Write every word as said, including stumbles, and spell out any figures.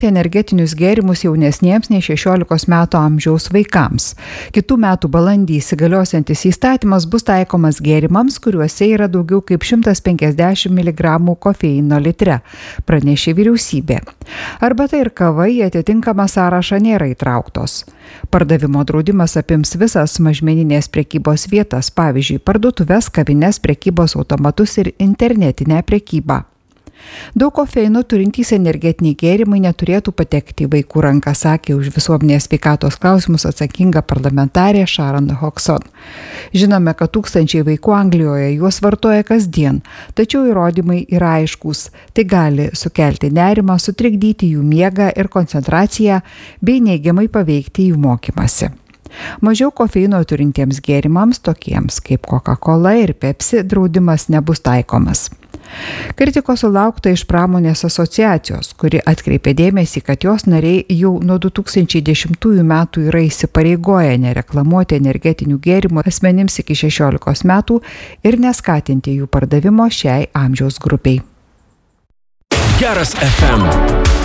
energetinius gėrimus jaunesniems nei šešiolikos metų amžiaus vaikams. Kitų metų balandį įsigaliosiantis įstatymas bus taikomas gėrimams, kuriuose yra daugiau kaip šimtas penkiasdešimt miligramų kofeino litre, pranešė vyriausybė. Arbata ir kava į atitinkamą sąrašą nėra įtrauktos. Pardavimo draudimas apims visas mažmeninės prekybos vietas, pavyzdžiui, parduotuves, kavines, prekybos automatus ir internetinę prekybą. Daug kofeino turintys energetiniai gėrimai neturėtų patekti į vaikų ranką, sakė už visuomenės sveikatos klausimus atsakinga parlamentarė Sharon Hodgson. Žinome, kad tūkstančiai vaikų Anglijoje juos vartoja kasdien, tačiau įrodymai yra aiškūs. Tai gali sukelti nerimą, sutrikdyti jų miegą ir koncentraciją bei neigiamai paveikti jų mokymasi. Mažiau kofeino turintiems gėrimams, tokiems kaip Coca-Cola ir Pepsi, draudimas nebus taikomas. Kritikos sulaukta iš pramonės asociacijos, kuri atkreipė dėmesį, kad jos nariai jau nuo du tūkstančiai dešimtųjų metų yra įsipareigoję nereklamuoti energetinių gėrimų asmenims iki šešiolikos metų ir neskatinti jų pardavimo šiai amžiaus grupiai. Geras F M.